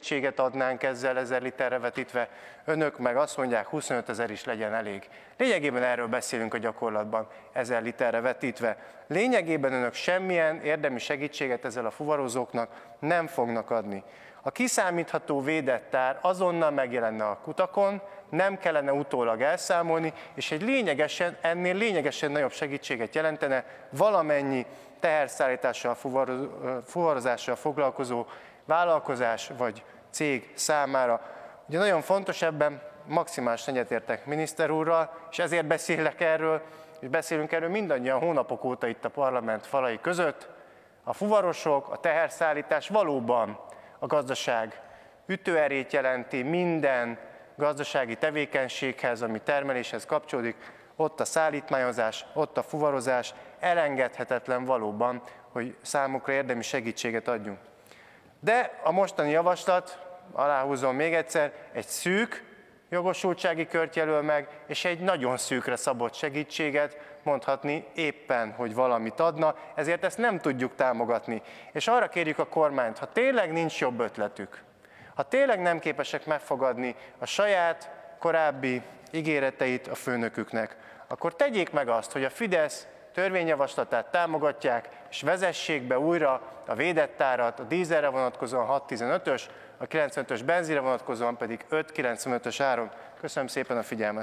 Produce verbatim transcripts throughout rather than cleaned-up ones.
segítséget adnánk ezzel ezer literre vetítve, önök meg azt mondják, huszonöt ezer is legyen elég. Lényegében erről beszélünk a gyakorlatban, ezer literre vetítve. Lényegében önök semmilyen érdemi segítséget ezzel a fuvarozóknak nem fognak adni. A kiszámítható védett tár azonnal megjelenne a kutakon, nem kellene utólag elszámolni, és egy lényegesen, ennél lényegesen nagyobb segítséget jelentene valamennyi teherszállítással, fuvarozással foglalkozó vállalkozás vagy cég számára. Ugye nagyon fontos ebben, maximálisan egyetértek miniszter úrral, és ezért beszélek erről, és beszélünk erről mindannyian hónapok óta itt a parlament falai között. A fuvarosok, a teherszállítás valóban a gazdaság ütőerét jelenti, minden gazdasági tevékenységhez, ami termeléshez kapcsolódik, ott a szállítmányozás, ott a fuvarozás, elengedhetetlen valóban, hogy számukra érdemi segítséget adjunk. De a mostani javaslat, aláhúzom még egyszer, egy szűk jogosultsági kört jelöl meg, és egy nagyon szűkre szabott segítséget, mondhatni éppen, hogy valamit adna, ezért ezt nem tudjuk támogatni. És arra kérjük a kormányt, ha tényleg nincs jobb ötletük, ha tényleg nem képesek megfogadni a saját korábbi ígéreteit a főnöküknek, akkor tegyék meg azt, hogy a Fidesz törvényjavaslatát támogatják, és vezessék be újra a védett árat, a dízelre vonatkozóan hat tizenötös, a kilencvenötös benzinre vonatkozóan pedig öt kilencvenötös áron. Köszönöm szépen a figyelmet!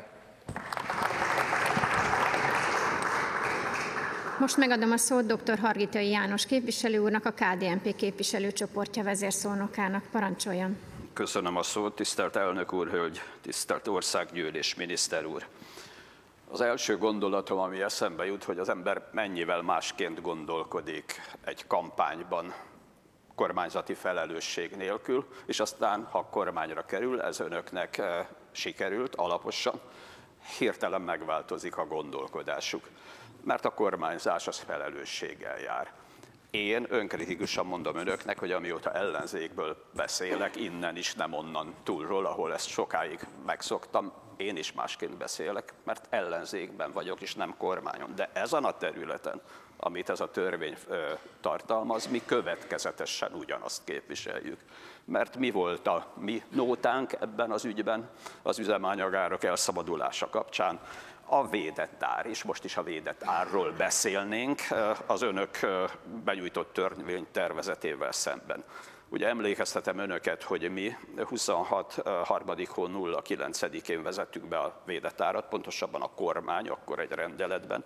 Most megadom a szót dr. Hargittai János képviselő úrnak, a ká dé en pé képviselőcsoportja vezérszónokának. Parancsoljon! Köszönöm a szót, tisztelt elnök úr, hölgy, tisztelt országgyűlés, miniszter úr! Az első gondolatom, ami eszembe jut, hogy az ember mennyivel másként gondolkodik egy kampányban, kormányzati felelősség nélkül, és aztán, ha kormányra kerül, ez önöknek sikerült alaposan, hirtelen megváltozik a gondolkodásuk, mert a kormányzás az felelősséggel jár. Én önkritikusan mondom önöknek, hogy amióta ellenzékből beszélek, innen is, nem onnan túlról, ahol ezt sokáig megszoktam, én is másként beszélek, mert ellenzékben vagyok, és nem kormányon. De ezen a területen, amit ez a törvény tartalmaz, mi következetesen ugyanazt képviseljük. Mert mi volt a mi nótánk ebben az ügyben, az üzemanyagárak elszabadulása kapcsán? A védett ár, és most is a védett árról beszélnénk az önök benyújtott törvénytervezetével szemben. Ugye emlékeztetem önöket, hogy mi huszonhat harmadik hó nulla kilencedikén vezettük be a védett árat, pontosabban a kormány, akkor egy rendeletben,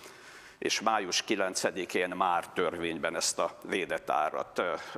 és május kilencedikén már törvényben ezt a védett árat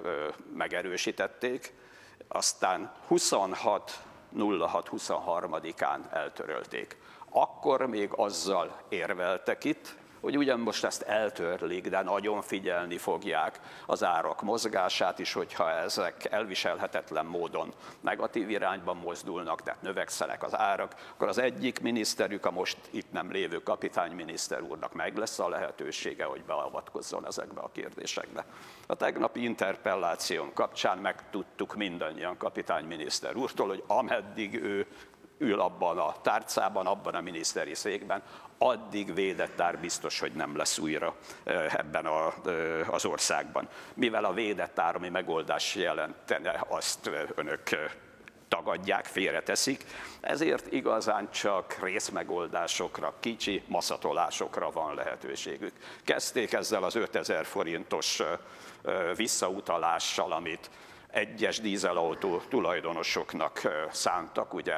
megerősítették, aztán huszonhat nulla hat huszonharmadikán eltörölték. Akkor még azzal érveltek itt, hogy ugyan most ezt eltörlik, de nagyon figyelni fogják az árak mozgását is, hogyha ezek elviselhetetlen módon negatív irányban mozdulnak, tehát növekszenek az árak, akkor az egyik miniszterük, a most itt nem lévő kapitányminiszter úrnak meg lesz a lehetősége, hogy beavatkozzon ezekbe a kérdésekbe. A tegnapi interpelláción kapcsán megtudtuk mindannyian kapitányminiszter úrtól, hogy ameddig ő ül abban a tárcában, abban a miniszteri székben, addig védett ár biztos, hogy nem lesz újra ebben a, az országban. Mivel a védett ár, ami megoldás jelentene, azt önök tagadják, félreteszik, ezért igazán csak részmegoldásokra, kicsi maszatolásokra van lehetőségük. Kezdték ezzel az ötezer forintos visszautalással, amit egyes dízelautó tulajdonosoknak szántak, ugye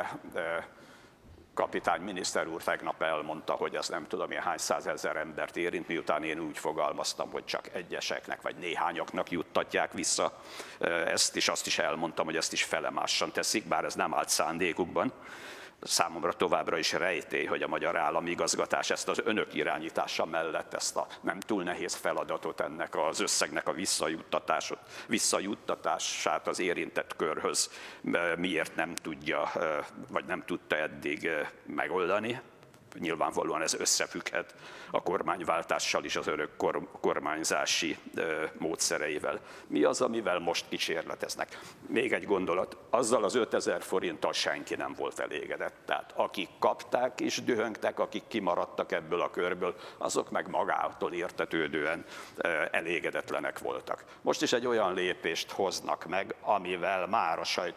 kapitányminiszter úr tegnap elmondta, hogy ez nem tudom én hány százezer embert érint, miután én úgy fogalmaztam, hogy csak egyeseknek vagy néhányaknak juttatják vissza. Ezt is, azt is elmondtam, hogy ezt is felemásan teszik, bár ez nem állt szándékukban. Számomra továbbra is rejtély, hogy a magyar állami igazgatás ezt az önök irányítása mellett ezt a nem túl nehéz feladatot, ennek az összegnek a visszajuttatását az érintett körhöz miért nem tudja, vagy nem tudta eddig megoldani. Nyilvánvalóan ez összefügghet a kormányváltással is, az önök kormányzási módszereivel. Mi az, amivel most kísérleteznek? Még egy gondolat, azzal az ötezer forinttal senki nem volt elégedett. Tehát akik kapták és dühöngtek, akik kimaradtak ebből a körből, azok meg magától értetődően elégedetlenek voltak. Most is egy olyan lépést hoznak meg, amivel már a sajtó